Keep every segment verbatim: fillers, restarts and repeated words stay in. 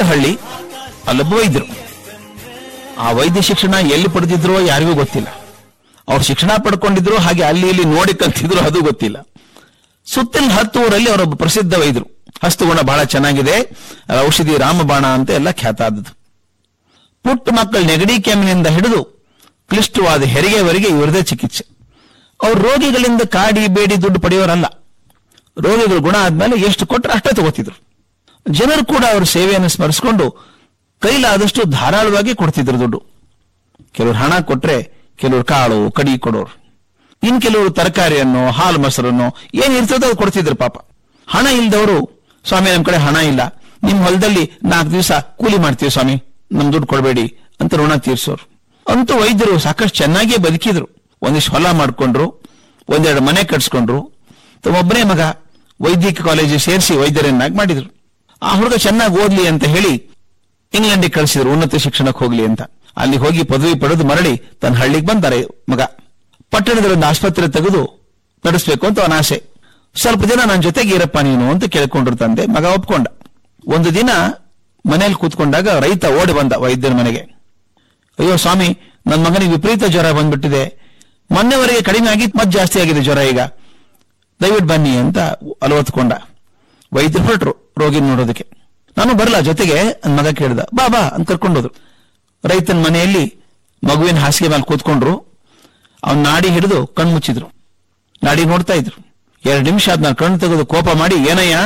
ಹಳ್ಳಿ, ಅಲ್ಲೊಬ್ಬ ವೈದ್ಯರು. ಆ ವೈದ್ಯ ಶಿಕ್ಷಣ ಎಲ್ಲಿ ಪಡೆದಿದ್ರೋ ಯಾರಿಗೂ ಗೊತ್ತಿಲ್ಲ. ಅವ್ರು ಶಿಕ್ಷಣ ಪಡ್ಕೊಂಡಿದ್ರು, ಹಾಗೆ ಅಲ್ಲಿ ಇಲ್ಲಿ ನೋಡಿ ಕಲ್ತಿದ್ರು, ಅದು ಗೊತ್ತಿಲ್ಲ. ಸುತ್ತಲಿನ ಹತ್ತು ಊರಲ್ಲಿ ಅವರೊಬ್ಬ ಪ್ರಸಿದ್ಧ ವೈದ್ಯರು. ಹಸ್ತಗುಣ ಬಹಳ ಚೆನ್ನಾಗಿದೆ, ಔಷಧಿ ರಾಮಬಾಣ ಅಂತ ಎಲ್ಲ ಖ್ಯಾತ ಆದದ್ದು. ಪುಟ್ಟ ಮಕ್ಕಳ ನೆಗಡಿ ಕೆಮ್ಮಿನಿಂದ ಹಿಡಿದು ಕ್ಲಿಷ್ಟವಾದ ಹೆರಿಗೆವರೆಗೆ ಇವರದೇ ಚಿಕಿತ್ಸೆ. ಅವ್ರು ರೋಗಿಗಳಿಂದ ಕಾಡಿ ಬೇಡಿ ದುಡ್ಡು ಪಡೆಯೋರಲ್ಲ. ರೋಗಿಗಳು ಗುಣ ಆದ್ಮೇಲೆ ಎಷ್ಟು ಕೊಟ್ಟರೆ ಅಷ್ಟೇ ತಗೋತಿದ್ರು. ಜನರು ಕೂಡ ಅವರ ಸೇವೆಯನ್ನು ಸ್ಮರಿಸಿಕೊಂಡು ಕೈಲಾದಷ್ಟು ಧಾರಾಳವಾಗಿ ಕೊಡ್ತಿದ್ರು ದುಡ್ಡು. ಕೆಲವರು ಹಣ ಕೊಟ್ರೆ, ಕೆಲವರು ಕಾಳು ಕಡಿ ಕೊಡೋರು, ಇನ್ ಕೆಲವರು ತರಕಾರಿಯನ್ನು, ಹಾಲು ಮೊಸರನ್ನು ಏನ್ ಇರ್ತದೋ ಅದು ಕೊಡ್ತಿದ್ರು. ಪಾಪ ಹಣ ಇಲ್ದವರು, ಸ್ವಾಮಿ ನಮ್ ಕಡೆ ಹಣ ಇಲ್ಲ, ನಿಮ್ ಹೊಲದಲ್ಲಿ ನಾಲ್ಕು ದಿವಸ ಕೂಲಿ ಮಾಡ್ತೀವಿ ಸ್ವಾಮಿ, ನಮ್ ದುಡ್ಡು ಕೊಡಬೇಡಿ ಅಂತ ಋಣ ತೀರ್ಸೋರು. ಅಂತೂ ವೈದ್ಯರು ಸಾಕಷ್ಟು ಚೆನ್ನಾಗಿಯೇ ಬದುಕಿದ್ರು. ಒಂದಿಷ್ಟು ಹೊಲ ಮಾಡ್ಕೊಂಡ್ರು, ಒಂದೆರಡು ಮನೆ ಕಟ್ಸ್ಕೊಂಡ್ರು. ತಮ್ಮೊಬ್ಬನೇ ಮಗ ವೈದ್ಯಕೀಯ ಕಾಲೇಜಿಗೆ ಸೇರಿಸಿ ವೈದ್ಯರನ್ನಾಗಿ ಮಾಡಿದ್ರು. ಆ ಹುಡುಗ ಚೆನ್ನಾಗಿ ಓದ್ಲಿ ಅಂತ ಹೇಳಿ ಇಂಗ್ಲೆಂಡಿಗೆ ಕಳಿಸಿದ್ರು, ಉನ್ನತ ಶಿಕ್ಷಣಕ್ಕೆ ಹೋಗ್ಲಿ ಅಂತ. ಅಲ್ಲಿ ಹೋಗಿ ಪದವಿ ಪಡೆದು ಮರಳಿ ತನ್ನ ಹಳ್ಳಿಗೆ ಬಂದಾರೆ ಮಗ. ಪಟ್ಟಣದಲ್ಲಿ ಒಂದು ಆಸ್ಪತ್ರೆ ತೆಗೆದು ನಡೆಸಬೇಕು ಅಂತ ಅವನ ಆಸೆ. ಸ್ವಲ್ಪ ದಿನ ನನ್ನ ಜೊತೆಗೆ ಇರಪ್ಪ ನೀನು ಅಂತ ಕೇಳ್ಕೊಂಡ್ರು ತಂದೆ. ಮಗ ಒಪ್ಕೊಂಡ. ಒಂದು ದಿನ ಮನೇಲಿ ಕೂತ್ಕೊಂಡಾಗ ರೈತ ಓಡಿ ಬಂದ ವೈದ್ಯರ ಮನೆಗೆ. ಅಯ್ಯೋ ಸ್ವಾಮಿ, ನನ್ನ ಮಗನಿಗೆ ವಿಪರೀತ ಜ್ವರ ಬಂದ್ಬಿಟ್ಟಿದೆ, ಮೊನ್ನೆವರೆಗೆ ಕಡಿಮೆ ಆಗಿತ್ತು, ಮತ್ತೆ ಜಾಸ್ತಿ ಆಗಿದೆ ಜ್ವರ ಈಗ, ದಯವಿಟ್ಟು ಬನ್ನಿ ಅಂತ ಅಲವತ್ಕೊಂಡ. ವೈದ್ಯರು ಹೊರಟ್ರು ರೋಗಿ ನೋಡೋದಕ್ಕೆ. ನಾನು ಬರಲ್ಲ ಜೊತೆಗೆ ನನ್ನ ಮಗ ಕೇಳ್ದ. ಬಾ ಬಾ ಅಂತ ಕರ್ಕೊಂಡೋದ್ರು. ರೈತನ ಮನೆಯಲ್ಲಿ ಮಗುವಿನ ಹಾಸಿಗೆ ಮೇಲೆ ಕೂತ್ಕೊಂಡ್ರು. ಅವ್ನ ನಾಡಿ ಹಿಡಿದು ಕಣ್ಣು ಮುಚ್ಚಿದ್ರು. ನಾಡಿ ನೋಡ್ತಾ ಇದ್ರು. ಎರಡು ನಿಮಿಷ ಆದ್ ನಾನು ಕಣ್ಣು ತೆಗೆದು ಕೋಪ ಮಾಡಿ, ಏನಯ್ಯ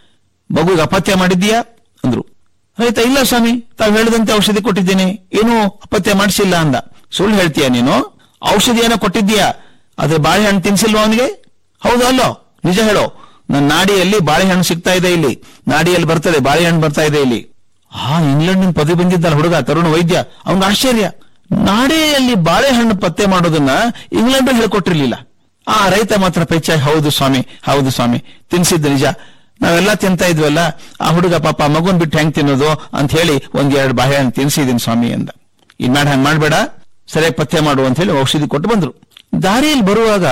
ಮಗುಗೆ ಅಪತ್ಯ ಮಾಡಿದ್ದೀಯಾ ಅಂದ್ರು. ರೈತ, ಇಲ್ಲ ಸ್ವಾಮಿ, ತಾವು ಹೇಳಿದಂತೆ ಔಷಧಿ ಕೊಟ್ಟಿದ್ದೇನೆ, ಏನೂ ಅಪತ್ಯ ಮಾಡಿಸಿಲ್ಲ ಅಂದ. ಸುಳ್ಳು ಹೇಳ್ತೀಯ ನೀನು? ಔಷಧಿ ಏನೋ ಕೊಟ್ಟಿದ್ದೀಯಾ, ಆದ್ರೆ ಬಾಳೆಹಣ್ಣು ತಿನ್ಸಿಲ್ವ ಅವನಿಗೆ? ಹೌದು ಅಲ್ಲೋ, ನಿಜ ಹೇಳೋ. ನನ್ನ ನಾಡಿಯಲ್ಲಿ ಬಾಳೆಹಣ್ಣು ಸಿಗ್ತಾ ಇದೆ, ಇಲ್ಲಿ ನಾಡಿಯಲ್ಲಿ ಬರ್ತದೆ ಬಾಳೆಹಣ್ಣು ಬರ್ತಾ ಇದೆ ಇಲ್ಲಿ. ಹಾ, ಇಂಗ್ಲೆಂಡ್ ಪದವಿ ಬಂದಿದ್ದಲ್ಲ ಹುಡುಗ, ತರುಣ ವೈದ್ಯ. ಅವ್ನಿಗೆ ಆಶ್ಚರ್ಯ, ನಾಡಿಯಲ್ಲಿ ಬಾಳೆಹಣ್ಣು ಪತ್ತೆ ಮಾಡೋದನ್ನ ಇಂಗ್ಲೆಂಡ್ ಹೇಳ್ಕೊಟ್ಟಿರ್ಲಿಲ್ಲ. ಆ ರೈತ ಮಾತ್ರ ಪೆಚ್ಚಾಗಿ, ಹೌದು ಸ್ವಾಮಿ, ಹೌದು ಸ್ವಾಮಿ, ತಿನ್ಸಿದ್ದು ನಿಜ, ನಾವೆಲ್ಲ ತಿಂತಾ ಇದ್ವಲ್ಲ, ಆ ಹುಡುಗ ಪಾಪ ಮಗುನ್ ಬಿಟ್ಟು ಹೆಂಗ್ ತಿನ್ನೋದು ಅಂತ ಹೇಳಿ ಒಂದ್ ಎರಡು ಬಾಳೆಹಣ್ಣು ತಿನ್ಸಿದೀನಿ ಸ್ವಾಮಿ ಅಂದ. ಇನ್ ಮಾಡ ಹಂಗ್ ಮಾಡ್ಬೇಡ, ಸರಿಯಾಗಿ ಪತ್ತೆ ಮಾಡು ಅಂತ ಹೇಳಿ ಔಷಧಿ ಕೊಟ್ಟು ಬಂದ್ರು. ದಾರಿಯಲ್ಲಿ ಬರುವಾಗ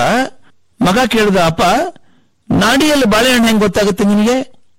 ಮಗ ಕೇಳಿದ, ಅಪ್ಪ ನಾಡಿಯಲ್ಲಿ ಬಾಳೆಹಣ್ಣು ಹೆಂಗ್ ಗೊತ್ತಾಗುತ್ತೆ ನಿನಗೆ?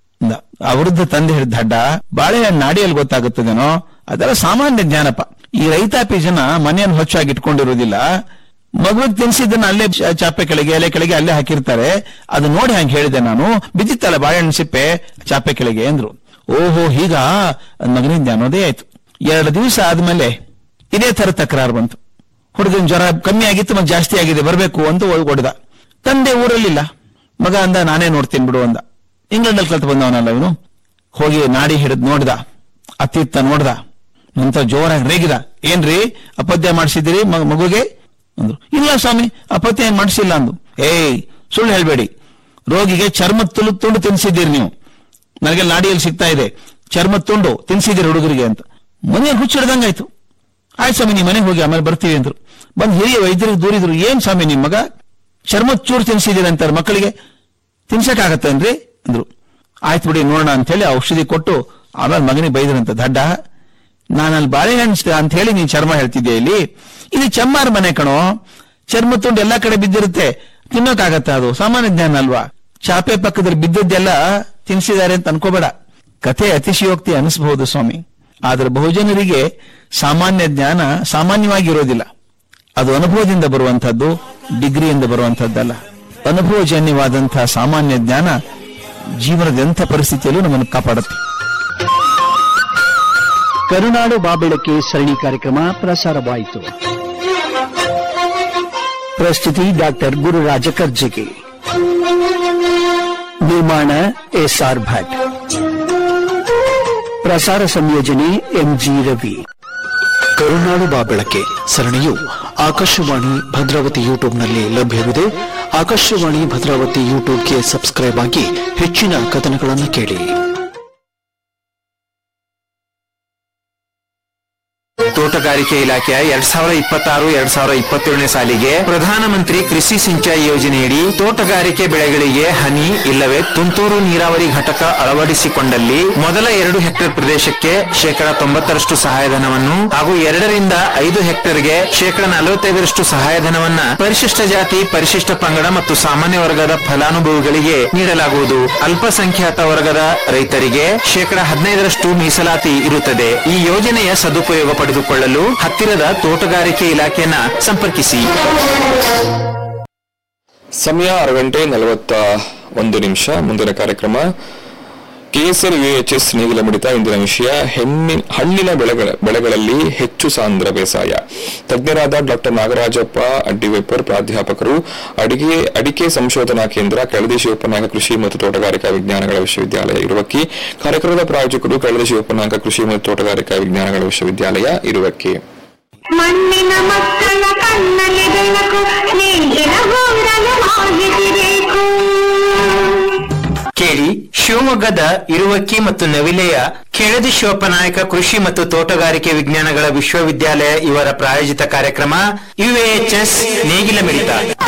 ಆ ವೃದ್ಧ ತಂದೆ ಹೇಳಿದ, ದಡ್ಡ, ಬಾಳೆಹಣ್ಣು ನಾಡಿಯಲ್ಲಿ ಗೊತ್ತಾಗುತ್ತದೇನೋ, ಅದೆಲ್ಲ ಸಾಮಾನ್ಯ ಜ್ಞಾನಪ್ಪ. ಈ ರೈತಾಪಿ ಜನ ಮನೆಯನ್ನು ಹೊಚ್ಚಾಗಿ ಇಟ್ಕೊಂಡಿರೋದಿಲ್ಲ, ಮಗುವಿಗೆ ತಿನ್ಸಿದ್ದನ್ನ ಅಲ್ಲೇ ಚಾಪೆ ಕೆಳಗೆ ಎಲೆ ಕೆಳಗೆ ಅಲ್ಲೇ ಹಾಕಿರ್ತಾರೆ. ಅದು ನೋಡಿ ಹಂಗೆ ಹೇಳಿದೆ ನಾನು, ಬಿದ್ದಿತ್ತಲ್ಲ ಬಾಳೆಹಣ್ಣು ಸಿಪ್ಪೆ ಚಾಪೆ ಕೆಳಗೆ ಅಂದ್ರು. ಓಹೋ, ಹೀಗ ಮಗನಿಂದ ಅನ್ನೋದೇ ಆಯ್ತು. ಎರಡು ದಿವಸ ಆದ್ಮೇಲೆ ಇದೇ ತರ ತಕರಾರು ಬಂತು. ಹುಡುಗನ ಜ್ವರ ಕಮ್ಮಿ ಆಗಿತ್ತು, ಮತ್ತೆ ಜಾಸ್ತಿ ಆಗಿದೆ, ಬರಬೇಕು ಅಂತ ಹೊಡೆದ. ತಂದೆ ಊರಲ್ಲಿಲ್ಲ. ಮಗ ಅಂದ, ನಾನೇ ನೋಡ್ತೀನಿ ಬಿಡು ಅಂದ. ಇಂಗ್ಲೆಂಡಲ್ಲಿ ಕಲ್ತು ಬಂದವನಲ್ಲ ಇವನು. ಹೋಗಿ ನಾಡಿ ಹಿಡಿದು ನೋಡ್ದ, ಅತ್ತಿತ್ತ ನೋಡ್ದ, ನಂತರ ಜೋರಾಗಿ ರೇಗಿದ. ಏನ್ರಿ ಅಪತ್ಯ ಮಾಡಿಸಿದಿರಿ ಮಗುಗೆ ಅಂದ್ರು. ಇಲ್ಲ ಸ್ವಾಮಿ, ಅಪತ್ಯ ಏನ್ ಮಾಡಿಸಿಲ್ಲ ಅಂದು. ಏಯ್, ಸುಳ್ಳು ಹೇಳ್ಬೇಡಿ, ರೋಗಿಗೆ ಚರ್ಮದ ತುಳು ತುಂಡು ತಿನ್ಸಿದ್ದೀರಿ ನೀವು, ನನಗೆ ನಾಡಿಯಲ್ಲಿ ಸಿಗ್ತಾ ಇದೆ, ಚರ್ಮದ ತುಂಡು ತಿನ್ಸಿದ್ದೀರಿ ಹುಡುಗರಿಗೆ ಅಂತ. ಮನೆಯಲ್ಲಿ ಹುಚ್ಚಿಡ್ದಂಗಾಯ್ತು. ಆಯ್ತು ಸ್ವಾಮಿ, ನೀವು ಮನೆಗೆ ಹೋಗಿ ಆಮೇಲೆ ಬರ್ತೀವಿ ಅಂದ್ರು. ಬಂದು ಹಿರಿಯ ವೈದ್ಯರಿಗೆ ದೂರಿದ್ರು, ಏನ್ ಸ್ವಾಮಿ ನಿಮ್ ಮಗ ಚರ್ಮದ ಚೂರು ತಿನ್ಸಿದ್ದೀರಿ ಅಂತಾರೆ, ಮಕ್ಕಳಿಗೆ ತಿನ್ಸಕ್ಕಾಗತ್ತೇನ್ರಿ ಅಂದ್ರು. ಆಯ್ತು ಬಿಡಿ ನೋಡೋಣ ಅಂತ ಹೇಳಿ ಔಷಧಿ ಕೊಟ್ಟು ಆಮೇಲೆ ಮಗನಿಗೆ ಬೈದ್ರಂತ, ದಡ್ಡ, ನಾನಲ್ಲಿ ಬಾಳೆಹಣ್ಣು ಅಂತ ಹೇಳಿ ನೀನ್ ಚರ್ಮ ಹೇಳ್ತಿದ್ದೆ, ಇಲ್ಲಿ ಇದು ಚಮ್ಮಾರ ಮನೆ ಕಣೋ, ಚರ್ಮ ತುಂಡು ಎಲ್ಲಾ ಕಡೆ ಬಿದ್ದಿರುತ್ತೆ, ತಿನ್ನೋಕಾಗತ್ತ? ಅದು ಸಾಮಾನ್ಯ ಜ್ಞಾನ ಅಲ್ವಾ? ಚಾಪೆ ಪಕ್ಕದಲ್ಲಿ ಬಿದ್ದದ್ದೆಲ್ಲ ತಿನ್ಸಿದ್ದಾರೆ ಅಂತ ಅನ್ಕೋಬೇಡ. ಕಥೆ ಅತಿಶಯೋಕ್ತಿ ಅನಿಸಬಹುದು ಸ್ವಾಮಿ, ಆದ್ರೆ ಬಹುಜನರಿಗೆ ಸಾಮಾನ್ಯ ಜ್ಞಾನ ಸಾಮಾನ್ಯವಾಗಿರೋದಿಲ್ಲ. ಅದು ಅನುಭವದಿಂದ ಬರುವಂತಹದ್ದು, ಡಿಗ್ರಿಯಿಂದ ಬರುವಂತಹದ್ದಲ್ಲ. ಅನುಭವಜನ್ಯವಾದಂತಹ ಸಾಮಾನ್ಯ ಜ್ಞಾನ ಜೀವನದ ಎಂಥ ಪರಿಸ್ಥಿತಿಯಲ್ಲೂ ನಮ್ಮನ್ನು ಕಾಪಾಡುತ್ತೆ. ಕರುನಾಡು ಬಾಬೆಳಕೆ ಸರಣಿ ಕಾರ್ಯಕ್ರಮ ಪ್ರಸಾರವಾಯಿತು. ಪ್ರಸ್ತುತಿ ಡಾಕ್ಟರ್ ಗುರುರಾಜ ಕರ್ಜಗಿ, ನಿರ್ಮಾಣ ಎಸ್ಆರ್ ಭಟ್, ಪ್ರಸಾರ ಸಂಯೋಜನೆ ಎಂಜಿ ರವಿ. ಕರುನಾಡು ಬಾಬೆಳಕೆ ಸರಣಿಯು ಆಕಾಶವಾಣಿ ಭದ್ರಾವತಿ ಯೂಟ್ಯೂಬ್ನಲ್ಲಿ ಲಭ್ಯವಿದೆ. ಆಕಾಶವಾಣಿ ಭದ್ರಾವತಿ ಯೂಟ್ಯೂಬ್ಗೆ ಸಬ್ಸ್ಕ್ರೈಬ್ ಆಗಿ ಹೆಚ್ಚಿನ ಕಥನಗಳನ್ನು ಕೇಳಿ. ತೋಟಗಾರಿಕೆ ಇಲಾಖೆಯ ಎರಡ್ ಸಾವಿರದ ಇಪ್ಪತ್ತಾರು ಎರಡ್ ಸಾವಿರದ ಇಪ್ಪತ್ತೇಳನೇ ಸಾಲಿಗೆ ಪ್ರಧಾನಮಂತ್ರಿ ಕೃಷಿ ಸಿಂಚಾಯಿ ಯೋಜನೆಯಡಿ ತೋಟಗಾರಿಕೆ ಬೆಳೆಗಳಿಗೆ ಹನಿ ಇಲ್ಲವೇ ತುಂತುರು ನೀರಾವರಿ ಘಟಕ ಅಳವಡಿಸಿಕೊಂಡಲ್ಲಿ ಮೊದಲ ಎರಡು ಹೆಕ್ಟೇರ್ ಪ್ರದೇಶಕ್ಕೆ ಶೇಕಡ ತೊಂಬತ್ತರಷ್ಟು ಸಹಾಯಧನವನ್ನು ಹಾಗೂ ಎರಡರಿಂದ ಐದು ಹೆಕ್ಟೇರ್ಗೆ ಶೇಕಡ ನಲವತ್ತೈದರಷ್ಟು ಸಹಾಯಧನವನ್ನ ಪರಿಶಿಷ್ಟ ಜಾತಿ ಪರಿಶಿಷ್ಟ ಪಂಗಡ ಮತ್ತು ಸಾಮಾನ್ಯ ವರ್ಗದ ಫಲಾನುಭವಿಗಳಿಗೆ ನೀಡಲಾಗುವುದು. ಅಲ್ಪಸಂಖ್ಯಾತ ವರ್ಗದ ರೈತರಿಗೆ ಶೇಕಡ ಹದಿನೈದರಷ್ಟು ಮೀಸಲಾತಿ ಇರುತ್ತದೆ. ಈ ಯೋಜನೆಯ ಸದುಪಯೋಗ ಪಡೆದುಕೊಳ್ಳಲು ಹತ್ತಿರದ ತೋಟಗಾರಿಕೆ ಇಲಾಖೆಯನ್ನ ಸಂಪರ್ಕಿಸಿ. ಸಮಯ ಆರು ಗಂಟೆ ನಲವತ್ತ ಒಂದು ನಿಮಿಷ. ಮುಂದಿನ ಕಾರ್ಯಕ್ರಮ ಕೆಎಸ್ಆರ್ ಯುಎಚ್ಎಸ್ ನೇಗಿಲ ಮಿಡಿತ. ಇಂದಿನ ವಿಷಯ ಹೆಣ್ಣಿನ ಹಣ್ಣಿನ ಬೆಳೆಗಳ ಬೆಳೆಗಳಲ್ಲಿ ಹೆಚ್ಚು ಸಾಂದ್ರ ಬೇಸಾಯ. ತಜ್ಞರಾದ ಡಾಕ್ಟರ್ ನಾಗರಾಜಪ್ಪ ಅಡ್ಡಿವೆಪ್ಪರ್, ಪ್ರಾಧ್ಯಾಪಕರು, ಅಡಿಗೆ ಅಡಿಕೆ ಸಂಶೋಧನಾ ಕೇಂದ್ರ, ಕೆಳದಿ ಶಿವಪ್ಪನಾಯಕ ಕೃಷಿ ಮತ್ತು ತೋಟಗಾರಿಕಾ ವಿಜ್ಞಾನಗಳ ವಿಶ್ವವಿದ್ಯಾಲಯ ಇರುವಕ್ಕಿ. ಕಾರ್ಯಕ್ರಮದ ಪ್ರಾಯೋಜಕರು ಕೆಳದಿ ಶಿವಪ್ಪನಾಯಕ ಕೃಷಿ ಮತ್ತು ತೋಟಗಾರಿಕಾ ವಿಜ್ಞಾನಗಳ ವಿಶ್ವವಿದ್ಯಾಲಯ ಇರುವಕ್ಕಿ. ಮಣ್ಣಿನ ಮಕ್ಕಳ ಕಣ್ಣಲ್ಲಿ ಬೆಳಕು, ನೇಗಿಲ ಗೂಡಲು ಮಾಹಿತಿಬೇಕು. ಕೇಳಿ, ಶಿವಮೊಗ್ಗದ ಇರುವಕ್ಕಿ ಮತ್ತು ನವಿಲೆಯ ಕೆಳದಿ ಶಿವಪ್ಪನಾಯಕ ಕೃಷಿ ಮತ್ತು ತೋಟಗಾರಿಕೆ ವಿಜ್ಞಾನಗಳ ವಿಶ್ವವಿದ್ಯಾಲಯ ಇವರ ಪ್ರಾಯೋಜಿತ ಕಾರ್ಯಕ್ರಮ ಯುಎಎಚ್ಎಸ್ ನೇಗಿಲ ಮಿಡಿತ.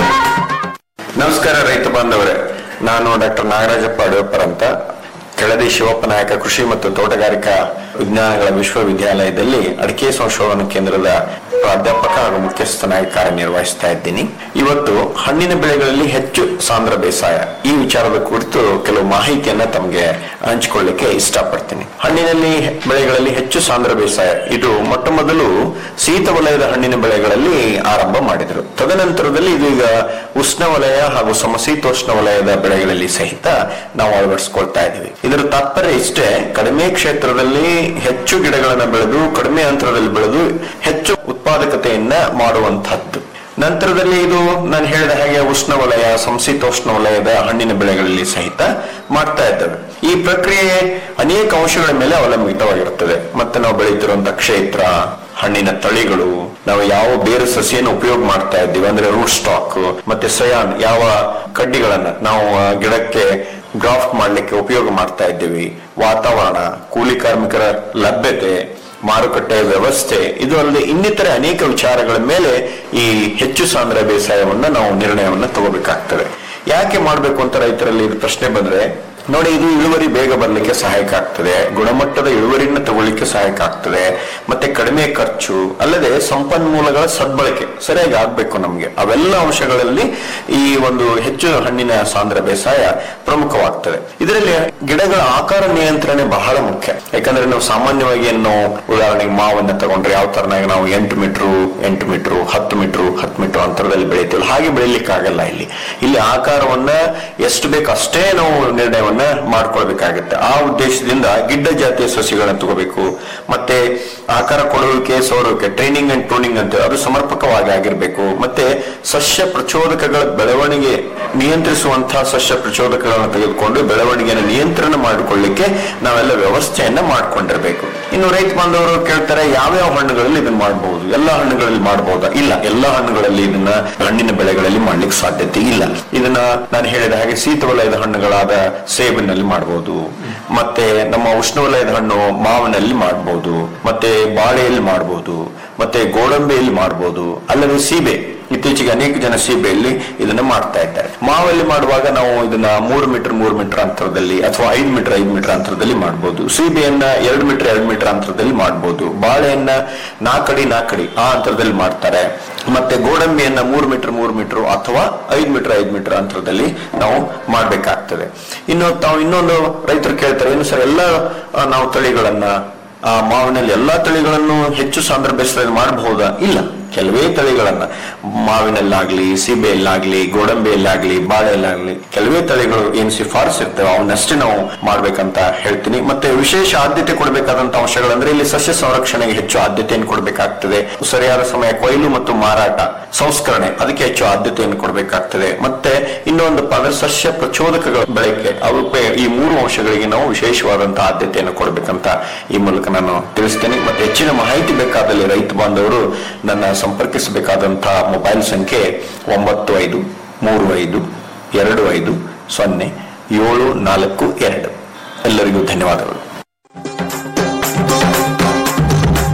ನಮಸ್ಕಾರ ರೈತ ಬಾಂಧವರೇ, ನಾನು ಡಾಕ್ಟರ್ ನಾಗರಾಜಪ್ಪ ಅಡ್ವೆಪ್ಪರ್ ಅಂತ ಕೆಳದಿ ಶಿವಪ್ಪನಾಯಕ ಕೃಷಿ ಮತ್ತು ತೋಟಗಾರಿಕಾ ವಿಜ್ಞಾನಗಳ ವಿಶ್ವವಿದ್ಯಾಲಯದಲ್ಲಿ ಅಡಿಕೆ ಸಂಶೋಧನಾ ಕೇಂದ್ರದ ಪ್ರಾಧ್ಯಾಪಕ ಹಾಗೂ ಮುಖ್ಯಸ್ಥನಾಗಿ ಕಾರ್ಯನಿರ್ವಹಿಸ್ತಾ ಇದ್ದೀನಿ. ಇವತ್ತು ಹಣ್ಣಿನ ಬೆಳೆಗಳಲ್ಲಿ ಹೆಚ್ಚು ಸಾಂದ್ರ ಬೇಸಾಯ ಈ ವಿಚಾರದ ಕುರಿತು ಕೆಲವು ಮಾಹಿತಿಯನ್ನ ತಮಗೆ ಹಂಚಿಕೊಳ್ಳಿಕ್ಕೆ ಇಷ್ಟಪಡ್ತೀನಿ. ಹಣ್ಣಿನಲ್ಲಿ ಬೆಳೆಗಳಲ್ಲಿ ಹೆಚ್ಚು ಸಾಂದ್ರ ಬೇಸಾಯ ಇದು ಮೊಟ್ಟ ಮೊದಲು ಶೀತ ವಲಯದ ಹಣ್ಣಿನ ಬೆಳೆಗಳಲ್ಲಿ ಆರಂಭ ಮಾಡಿದರು. ತದನಂತರದಲ್ಲಿ ಇದು ಈಗ ಉಷ್ಣವಲಯ ಹಾಗೂ ಸಮಶೀತೋಷ್ಣ ವಲಯದ ಬೆಳೆಗಳಲ್ಲಿ ಸಹಿತ ನಾವು ಅಳವಡಿಸಿಕೊಳ್ತಾ ಇದ್ದೀವಿ. ಇದರ ತಾತ್ಪರ್ಯ ಇಷ್ಟೇ, ಕಡಿಮೆ ಕ್ಷೇತ್ರದಲ್ಲಿ ಹೆಚ್ಚು ಗಿಡಗಳನ್ನು ಬೆಳೆದು ಕಡಿಮೆ ಅಂತರದಲ್ಲಿ ಬೆಳೆದು ಹೆಚ್ಚು ಉತ್ಪಾದಕತೆಯನ್ನ ಮಾಡುವಂತಹದ್ದು. ನಂತರದಲ್ಲಿ ಇದು ನಾನು ಹೇಳಿದ ಹಾಗೆ ಉಷ್ಣವಲಯ ಸಮಶೀತೋಷ್ಣ ವಲಯದ ಹಣ್ಣಿನ ಬೆಳೆಗಳಲ್ಲಿ ಸಹಿತ ಮಾಡ್ತಾ ಇದ್ದೇವೆ. ಈ ಪ್ರಕ್ರಿಯೆ ಅನೇಕ ಅಂಶಗಳ ಮೇಲೆ ಅವಲಂಬಿತವಾಗಿರುತ್ತದೆ. ಮತ್ತೆ ನಾವು ಬೆಳೀತಿರುವಂತಹ ಕ್ಷೇತ್ರ, ಹಣ್ಣಿನ ತಳಿಗಳು, ನಾವು ಯಾವ ಬೇರು ಸಸಿಯನ್ನು ಉಪಯೋಗ ಮಾಡ್ತಾ ಇದ್ದೀವಿ ಅಂದ್ರೆ ರೂಟ್ ಸ್ಟಾಕ್, ಮತ್ತೆ ಸಯಾನ್ ಯಾವ ಕಡ್ಡಿಗಳನ್ನ ನಾವು ಗಿಡಕ್ಕೆ ಗ್ರಾಫ್ಟ್ ಮಾಡ್ಲಿಕ್ಕೆ ಉಪಯೋಗ ಮಾಡ್ತಾ ಇದ್ದೀವಿ, ವಾತಾವರಣ, ಕೂಲಿ ಕಾರ್ಮಿಕರ ಲಭ್ಯತೆ, ಮಾರುಕಟ್ಟೆ ವ್ಯವಸ್ಥೆ, ಇದು ಅಲ್ಲದೆ ಇನ್ನಿತರೆ ಅನೇಕ ವಿಚಾರಗಳ ಮೇಲೆ ಈ ಹೆಚ್ಚು ಸಾಂದ್ರ ಬೇಸಾಯವನ್ನ ನಾವು ನಿರ್ಣಯವನ್ನ ತಗೋಬೇಕಾಗ್ತದೆ. ಯಾಕೆ ಮಾಡ್ಬೇಕು ಅಂತ ರೈತರಲ್ಲಿ ಪ್ರಶ್ನೆ ಬಂದ್ರೆ, ನೋಡಿ, ಇದು ಇಳುವರಿ ಬೇಗ ಬರ್ಲಿಕ್ಕೆ ಸಹಾಯಕ ಆಗ್ತದೆ, ಗುಣಮಟ್ಟದ ಇಳುವರಿಯನ್ನು ತಗೊಳ್ಳಿಕ್ಕೆ ಸಹಾಯಕ ಆಗ್ತದೆ, ಮತ್ತೆ ಕಡಿಮೆ ಖರ್ಚು, ಅಲ್ಲದೆ ಸಂಪನ್ಮೂಲಗಳ ಸದ್ಬಳಕೆ ಸರಿಯಾಗಿ ಆಗ್ಬೇಕು ನಮ್ಗೆ. ಅವೆಲ್ಲ ಅಂಶಗಳಲ್ಲಿ ಈ ಒಂದು ಹೆಚ್ಚು ಹಣ್ಣಿನ ಸಾಂದ್ರ ಬೇಸಾಯ ಪ್ರಮುಖವಾಗ್ತದೆ. ಇದರಲ್ಲಿ ಗಿಡಗಳ ಆಕಾರ ನಿಯಂತ್ರಣೆ ಬಹಳ ಮುಖ್ಯ. ಯಾಕಂದ್ರೆ ನಾವು ಸಾಮಾನ್ಯವಾಗಿ ಏನು ಉದಾಹರಣೆಗೆ ಮಾವನ್ನ ತಗೊಂಡ್ರೆ ಯಾವ ತರನಾಗಿ ನಾವು ಎಂಟು ಮೀಟರ್ ಎಂಟು ಮೀಟರ್ ಹತ್ತು ಮೀಟರ್ ಹತ್ತು ಮೀಟರ್ ಅಂತರದಲ್ಲಿ ಬೆಳಿತೀವಿ, ಹಾಗೆ ಬೆಳಿಲಿಕ್ಕೆ ಆಗಲ್ಲ. ಇಲ್ಲಿ ಇಲ್ಲಿ ಆಕಾರವನ್ನ ಎಷ್ಟು ಬೇಕು ಅಷ್ಟೇ ನಾವು ನಿರ್ಣಯ ಮಾಡ್ಕೊಳ್ಬೇಕಾಗುತ್ತೆ. ಆ ಉದ್ದೇಶದಿಂದ ಗಿಡ್ಡ ಜಾತಿಯ ಸಸಿಗಳನ್ನು ತಗೋಬೇಕು. ಮತ್ತೆ ಆಕಾರ ಕೊಡುವಿಕೆ, ಸೌರುವಿಕೆ, ಟ್ರೈನಿಂಗ್ ಅಂಡ್ ಟೂನಿಂಗ್ ಅಂತ ಅದು ಸಮರ್ಪಕವಾಗಿ ಆಗಿರ್ಬೇಕು. ಮತ್ತೆ ಸಸ್ಯ ಪ್ರಚೋದಕಗಳ ಬೆಳವಣಿಗೆ ನಿಯಂತ್ರಿಸುವಂತಹ ಸಸ್ಯ ಪ್ರಚೋದಕಗಳನ್ನು ತೆಗೆದುಕೊಂಡು ಬೆಳವಣಿಗೆಯನ್ನು ನಿಯಂತ್ರಣ ಮಾಡಿಕೊಳ್ಳಿಕ್ಕೆ ನಾವೆಲ್ಲ ವ್ಯವಸ್ಥೆಯನ್ನ ಮಾಡ್ಕೊಂಡಿರ್ಬೇಕು. ಇನ್ನು ರೈತ ಬಾಂಧವರು ಕೇಳ್ತಾರೆ, ಯಾವ್ಯಾವ ಹಣ್ಣುಗಳಲ್ಲಿ ಇದನ್ನ ಮಾಡಬಹುದು, ಎಲ್ಲ ಹಣ್ಣುಗಳಲ್ಲಿ ಮಾಡಬಹುದಾ? ಇಲ್ಲ, ಎಲ್ಲ ಹಣ್ಣುಗಳಲ್ಲಿ ಇದನ್ನ ಹಣ್ಣಿನ ಬೆಳೆಗಳಲ್ಲಿ ಮಾಡ್ಲಿಕ್ಕೆ ಸಾಧ್ಯತೆ ಇಲ್ಲ. ಇದನ್ನ ನಾನು ಹೇಳಿದ ಹಾಗೆ ಶೀತ ವಲಯದ ಹಣ್ಣುಗಳಾದ ಸೇಬಿನಲ್ಲಿ ಮಾಡಬಹುದು, ಮತ್ತೆ ನಮ್ಮ ಉಷ್ಣವಲಯದ ಹಣ್ಣು ಮಾವಿನಲ್ಲಿ ಮಾಡಬಹುದು, ಮತ್ತೆ ಬಾಳೆಯಲ್ಲಿ ಮಾಡಬಹುದು, ಮತ್ತೆ ಗೋಡಂಬಿಯಲ್ಲಿ ಮಾಡಬಹುದು, ಅಲ್ಲದೆ ಸೀಬೆ, ಇತ್ತೀಚೆಗೆ ಅನೇಕ ಜನ ಸೀಬೆಯಲ್ಲಿ ಇದನ್ನ ಮಾಡ್ತಾ ಇದ್ದಾರೆ. ಮಾವಲ್ಲಿ ಮಾಡುವಾಗ ನಾವು ಇದನ್ನ ಮೂರು ಮೀಟರ್ ಮೂರು ಮೀಟರ್ ಅಂತರದಲ್ಲಿ ಅಥವಾ ಐದು ಮೀಟರ್ ಐದು ಮೀಟರ್ ಅಂತರದಲ್ಲಿ ಮಾಡಬಹುದು. ಸೀಬೆಯನ್ನ ಎರಡು ಮೀಟರ್ ಎರಡು ಮೀಟರ್ ಅಂತರದಲ್ಲಿ ಮಾಡಬಹುದು. ಬಾಳೆಯನ್ನ ನಾಲ್ಕಡಿ ನಾಲ್ಕಡಿ ಆ ಅಂತರದಲ್ಲಿ ಮಾಡ್ತಾರೆ. ಮತ್ತೆ ಗೋಡಂಬಿಯನ್ನ ಮೂರು ಮೀಟರ್ ಮೂರು ಮೀಟರ್ ಅಥವಾ ಐದು ಮೀಟರ್ ಐದು ಮೀಟರ್ ಅಂತರದಲ್ಲಿ ನಾವು ಮಾಡ್ಬೇಕಾಗ್ತದೆ. ಇನ್ನು ತಾವು ಇನ್ನೊಂದು ರೈತರು ಕೇಳ್ತಾರೆ, ಏನು ಸರ್ ಎಲ್ಲ ನಾವು ತಳಿಗಳನ್ನ ಆ ಮಾವಿನಲ್ಲಿ ಎಲ್ಲಾ ತಳಿಗಳನ್ನು ಹೆಚ್ಚು ಸಾಂದ್ರ ಬೇಸಾಯ ಮಾಡಬಹುದಾ? ಇಲ್ಲ, ಕೆಲವೇ ತಳಿಗಳನ್ನ ಮಾವಿನಲ್ಲಾಗ್ಲಿ, ಸೀಬೆಯಲ್ಲಾಗ್ಲಿ, ಗೋಡಂಬಿಯಲ್ಲಾಗ್ಲಿ, ಬಾಳೆಯಲ್ಲಾಗ್ಲಿ ಕೆಲವೇ ತಳಿಗಳು ಏನ್ ಶಿಫಾರಸ್ ಇರ್ತವೆ ಅವನ್ನಷ್ಟೇ ನಾವು ಮಾಡ್ಬೇಕಂತ ಹೇಳ್ತೀನಿ. ಮತ್ತೆ ವಿಶೇಷ ಆದ್ಯತೆ ಕೊಡಬೇಕಾದಂತ ಅಂಶಗಳಂದ್ರೆ ಇಲ್ಲಿ ಸಸ್ಯ ಸಂರಕ್ಷಣೆಗೆ ಹೆಚ್ಚು ಆದ್ಯತೆಯನ್ನು ಕೊಡಬೇಕಾಗ್ತದೆ. ಸರಿಯಾದ ಸಮಯ ಕೊಯ್ಲು ಮತ್ತು ಮಾರಾಟ, ಸಂಸ್ಕರಣೆ ಅದಕ್ಕೆ ಹೆಚ್ಚು ಆದ್ಯತೆಯನ್ನು ಕೊಡಬೇಕಾಗ್ತದೆ. ಮತ್ತೆ ಇನ್ನೊಂದು ಅಂದ್ರೆ ಸಸ್ಯ ಪ್ರಚೋದಕಗಳ ಬಳಕೆ, ಅವಕ್ಕೆ ಈ ಮೂರು ಅಂಶಗಳಿಗೆ ನಾವು ವಿಶೇಷವಾದಂತಹ ಆದ್ಯತೆಯನ್ನು ಕೊಡಬೇಕಂತ ಈ ಮೂಲಕ ನಾನು ತಿಳಿಸ್ತೇನೆ. ಮತ್ತೆ ಹೆಚ್ಚಿನ ಮಾಹಿತಿ ಬೇಕಾದಲ್ಲಿ ರೈತ ಬಾಂಧವರು ನನ್ನ ಸಂಪರ್ಕಿಸಬೇಕಾದಂತಹ ಮೊಬೈಲ್ ಸಂಖ್ಯೆ ಒಂಬತ್ತು ಐದು ಮೂರು ಐದು ಎರಡು ಐದು ಸೊನ್ನೆ ಏಳು ನಾಲ್ಕು ಎರಡು. ಎಲ್ಲರಿಗೂ ಧನ್ಯವಾದಗಳು.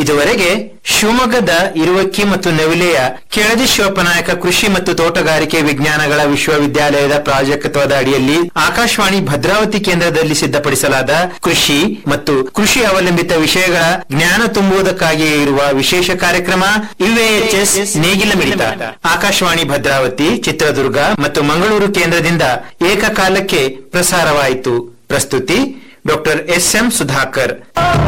ಇದುವರೆಗೆ ಶಿವಮೊಗ್ಗದ ಇರುವಕ್ಕಿ ಮತ್ತು ನವಿಲೆಯ ಕೆಳದಿ ಶಿವಪ್ಪನಾಯಕ ಕೃಷಿ ಮತ್ತು ತೋಟಗಾರಿಕೆ ವಿಜ್ಞಾನಗಳ ವಿಶ್ವವಿದ್ಯಾಲಯದ ಪ್ರಾಜೆಕ್ಟ್ವದ ಅಡಿಯಲ್ಲಿ ಆಕಾಶವಾಣಿ ಭದ್ರಾವತಿ ಕೇಂದ್ರದಲ್ಲಿ ಸಿದ್ಧಪಡಿಸಲಾದ ಕೃಷಿ ಮತ್ತು ಕೃಷಿ ಅವಲಂಬಿತ ವಿಷಯಗಳ ಜ್ಞಾನ ತುಂಬುವುದಕ್ಕಾಗಿಯೇ ಇರುವ ವಿಶೇಷ ಕಾರ್ಯಕ್ರಮ ಯುಎಎಚ್ಎಸ್ ನೇಗಿಲ ಮಿಡಿತ ಆಕಾಶವಾಣಿ ಭದ್ರಾವತಿ, ಚಿತ್ರದುರ್ಗ ಮತ್ತು ಮಂಗಳೂರು ಕೇಂದ್ರದಿಂದ ಏಕಕಾಲಕ್ಕೆ ಪ್ರಸಾರವಾಯಿತು. ಪ್ರಸ್ತುತಿ ಡಾಕ್ಟರ್ ಎಸ್ ಎಂ ಸುಧಾಕರ್.